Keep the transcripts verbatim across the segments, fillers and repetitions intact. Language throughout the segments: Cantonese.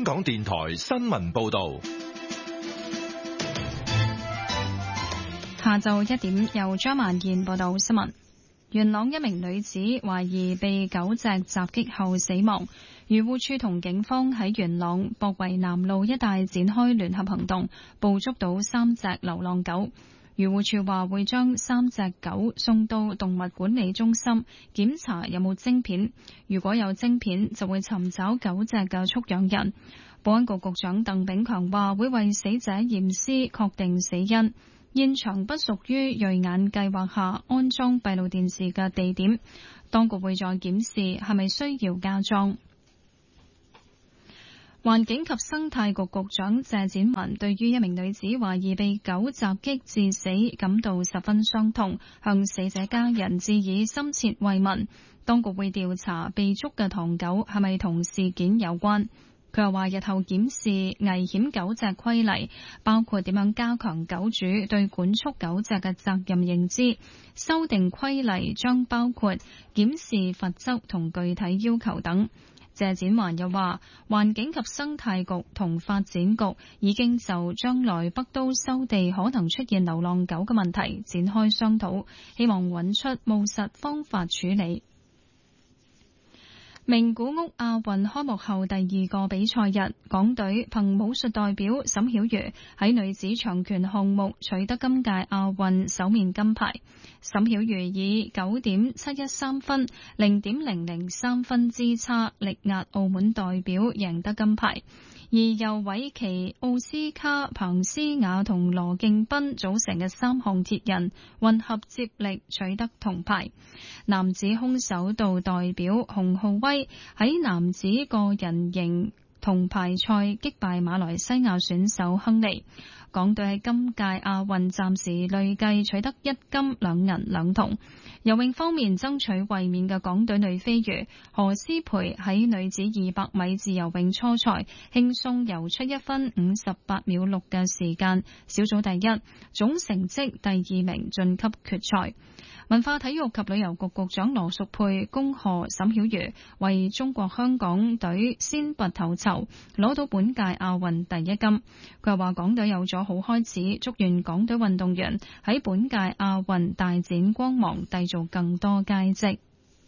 港電台新聞報道。 下晝一點，由張萬燕報道新聞。元朗一名女子懷疑被狗隻襲擊後死亡，漁護署同警方喺元朗博圍南路一帶展開聯合行動，捕捉到三隻流浪狗。漁護署話會將三隻狗送到動物管理中心檢查有冇晶片，如果有晶片就會尋找狗隻嘅畜養人。保安局局長鄧炳強話會為死者驗屍確定死因。現場不屬於銳眼計劃下安裝閉路電視嘅地點，當局會再檢視係咪需要加裝。環境及生態局局長謝展寰對於一名女子懷疑被狗襲擊致死感到十分傷痛，向死者家人致以深切慰問。當局會調查被捉嘅唐狗係咪同事件有關。佢又話日後檢視危險狗隻規例，包括點樣加強狗主對管束狗隻嘅責任認知。修訂規例將包括檢視罰則同具體要求等。謝展寰又話，環境及生態局同發展局已經就將來北都收地可能出現流浪狗嘅問題展開商討，希望揾出務實方法處理。名古屋亞運開幕後第二個比賽日，港隊憑武術代表沈曉瑜喺女子長拳項目取得今屆亞運首面金牌。沈曉瑜以九點七一三分、零點零零三分之差力壓澳門代表贏得金牌。而由韋奇、奧斯卡、彭斯雅同羅敬斌組成嘅三項鐵人混合接力取得銅牌。男子空手道代表洪浩威喺男子個人型銅牌賽擊敗馬來西亞選手亨利。港隊喺今屆亞運暫時累計取得一金兩銀兩銅。游泳方面，爭取衛冕嘅港隊女飛魚何詩蓓喺女子二百米自由泳初賽輕鬆游出一分五十八秒六嘅時間，小組第一，總成績第二名晉級決賽。文化體育及旅遊局局長羅淑佩恭賀沈曉瑜為中國香港隊先拔頭籌，攞到本屆亞運第一金。佢話港隊有咗好開始，祝願港隊運動員喺本屆亞運大展光芒，締造更多佳績。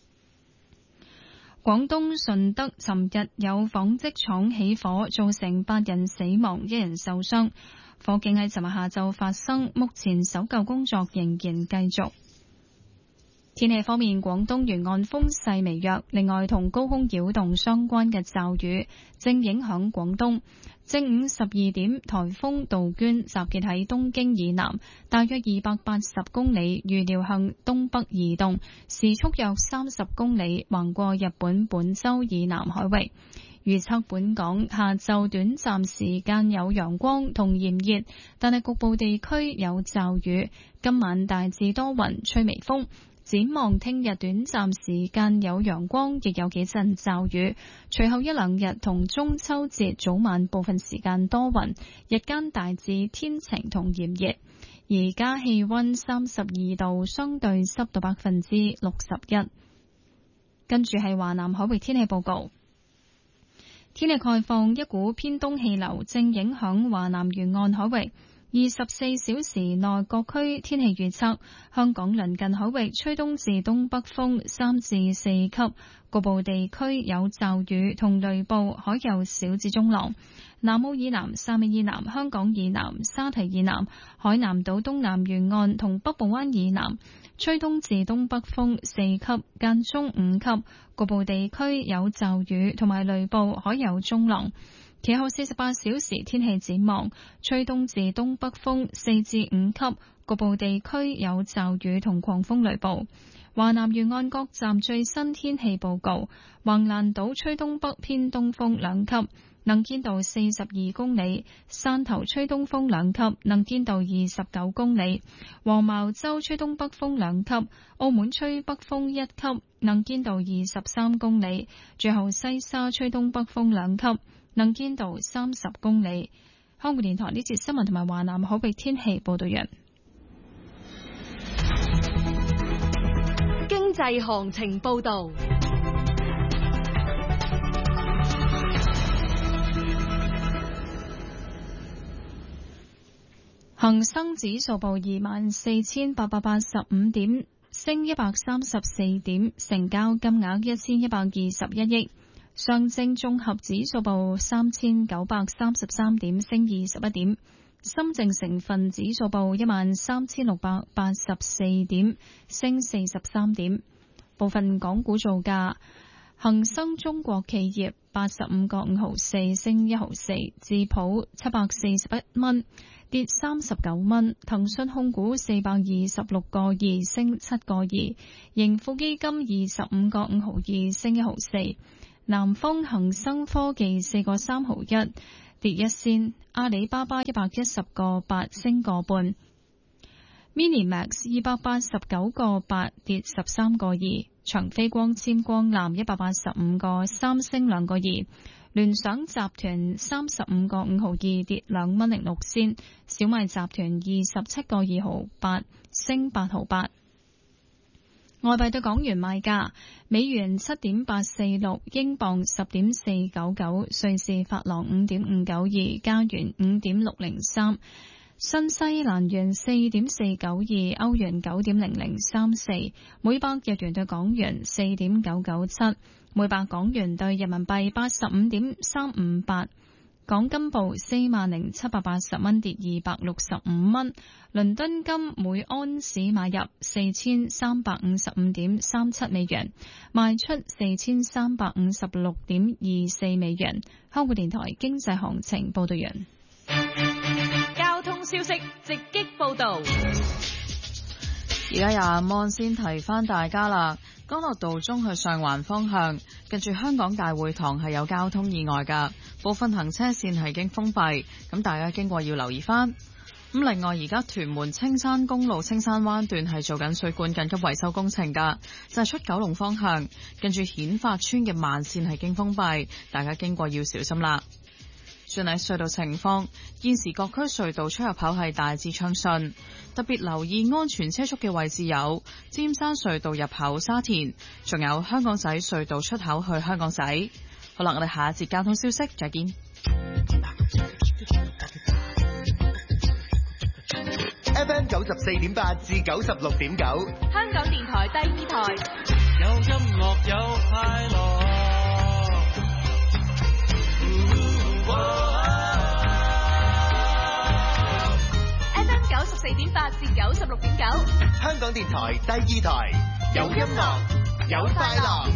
廣東順德尋日有紡織廠起火，造成八人死亡，一人受傷。火警喺尋日下晝發生，目前搜救工作仍然繼續。天氣方面，廣東沿岸風勢微弱，另外同高空擾動相關嘅驟雨正影響廣東。正午十二點，颱風杜鵑集結喺東京以南大約二百八十公里，預料向東北移動，時速約三十公里，橫過日本本州以南海域。預測本港下晝短暫時間有陽光同炎熱，但係局部地區有驟雨。今晚大致多雲，吹微風。展望聽日短暫時間有陽光，亦有幾陣驟雨。隨後一兩日同中秋節早晚部分時間多雲，日間大致天晴同炎熱。而家氣溫三十二度，相對濕度百分之六十一。跟住係華南海域天氣報告。天氣概況，一股偏東氣流正影響華南沿岸海域。二十四小時內各區天氣預測：香港鄰近海域吹東至東北風三至四級，局部地區有驟雨同雷暴，海有小至中浪。南澳以南、汕尾以南、香港以南、沙堤以南、海南島東南沿岸同北部灣以南吹東至東北風四級，間中五級，局部地區有驟雨同埋雷暴，海有中浪。其後四十八小時天氣展望，吹東至東北風四至五級，局部地區有驟雨同狂風雷暴。華南沿岸各站最新天氣報告：橫瀾島吹東北偏東風兩級，能見度四十二公里；汕頭吹東風兩級，能見度二十九公里；黃茅洲吹東北風兩級；澳門吹北風一級，能見度二十三公里；最後西沙吹東北風兩級，能見度三十公里。香港電台呢節新聞同埋華南海域天氣報道完。 經濟行情報道。 恒生指數報二萬四千八百八十五點，升一百三十四點，成交金額一千一百二十一億。上證綜合指數報三千九百三十三點，升二十一點。深證成分指數報一萬三千六百八十四點，升四十三點。部分港股造價：恒生中國企業八十五個五毫四，升一毫四；智普七百四十一蚊，跌三十九蚊；騰訊控股四百二十六個二，升七個二；盈富基金二十五個五毫二，升一毫四；南方恒生科技四個三毫一，跌一仙；阿里巴巴一百一十個八，升個半；Minimax 二百八十九個八，跌十三個二；長飛光纖光纜一百八十五個三，升兩個二；聯想集團三十五個五毫二，跌兩蚊零六仙；小米集團二十七個二毫八，升八毫八。外幣對港元賣價：美元七點八四六，英鎊十點四九九，瑞士法郎五點五九二，加元五點六零三，新西蘭元四點四九二，歐元九點零零三四，每百日元對港元四點九九七，每百港元對人民幣八十五點三五八。港金報四萬零七百八十蚊，跌二百六十五蚊。倫敦金每安士買入四千三百五十五點三七美元，賣出四千三百五十六點二四美元。香港電台經濟行情報道完。 交通消息直擊報道。 而家廿蚊先提翻大家啦。干諾道中去上環方向，近住香港大會堂係有交通意外㗎，部分行車線係已經封閉，咁大家經過要留意翻。咁另外，而家屯門青山公路青山灣段係做緊水管緊急維修工程㗎，就係出九龍方向，近住顯發村嘅慢線係經封閉，大家經過要小心啦。轉喺隧道情況，現時各區隧道出入口係大致暢順，特別留意安全車速嘅位置有尖山隧道入口沙田，仲有香港仔隧道出口去香港仔。好啦，我哋下一節交通消息再見。 F M 九十四點八至九十六點九， 香港電台第二台， 有音樂有快樂。 F M 九十四點八至九十六點九， 香港電台第二台，有音樂有快樂。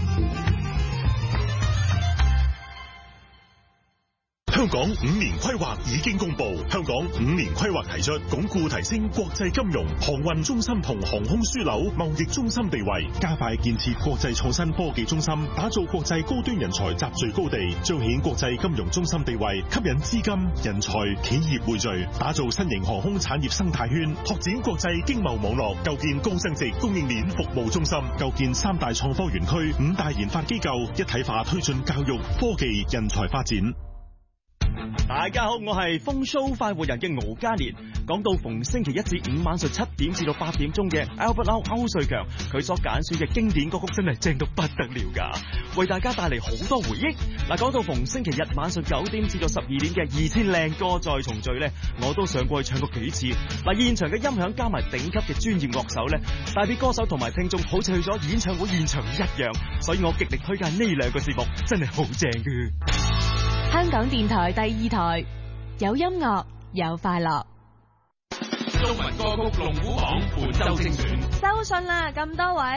香港五年規劃已經公布，香港五年規劃提出鞏固提升國際金融、航運中心同航空樞紐貿易中心地位，加快建設國際創新科技中心，打造國際高端人才集聚高地，彰顯國際金融中心地位，吸引資金、人才、企業匯聚，打造新型航空產業生態圈，拓展國際經貿網絡，構建高增值供應鏈服務中心，構建三大創科園區、五大研發機構，一體化推進教育、科技、人才發展。 大家好，我係風騷快活人嘅敖嘉年。講到逢星期一至五晚上七點至到八點鐘嘅 Albert Lau 歐瑞強，佢所揀選嘅經典歌曲真係正到不得了噶，為大家帶嚟好多回憶。嗱，講到逢星期日晚上九點至到十二點嘅二千靚歌再重聚呢，我都上過去唱過幾次。嗱，現場嘅音響加埋頂級嘅專業樂手呢，帶俾歌手同埋聽眾好似去咗演唱會現場一樣，所以我極力推介呢兩個節目，真係好正嘅。 香港電台第二台，有音樂有快樂。 中文歌曲龍虎榜本周精選， 收信啦，咁多位。